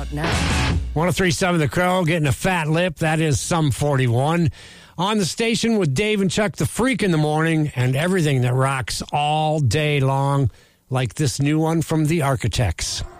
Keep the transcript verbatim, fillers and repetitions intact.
out now. one oh three point seven The Crow, getting a fat lip. That is Sum forty-one. On the station with Dave and Chuck, the Freak in the morning, and everything that rocks all day long, like this new one from The Architects.